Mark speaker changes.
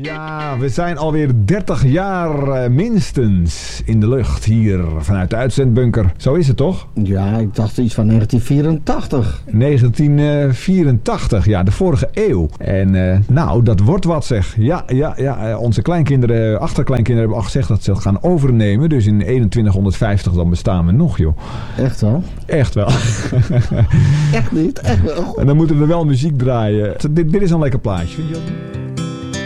Speaker 1: Ja, we zijn alweer 30 jaar minstens in de lucht hier vanuit de uitzendbunker. Zo is het toch?
Speaker 2: Ja, ik dacht iets van 1984.
Speaker 1: 1984, ja, de vorige eeuw. En nou, dat wordt wat zeg. Ja, onze kleinkinderen, achterkleinkinderen hebben al gezegd dat ze het gaan overnemen. Dus in 2150 dan bestaan we nog, joh.
Speaker 2: Echt wel?
Speaker 1: Echt wel.
Speaker 2: Echt niet, echt wel.
Speaker 1: En dan moeten we wel muziek draaien. Dit is een lekker plaatje, vind je dat?